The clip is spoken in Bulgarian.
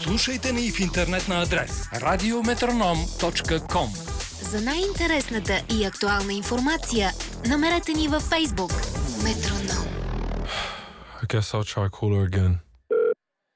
Слушайте ни в интернет на адрес radiometronom.com. За най-интересната и актуална информация намерете ни във Facebook Метроном. I guess I'll try call her again.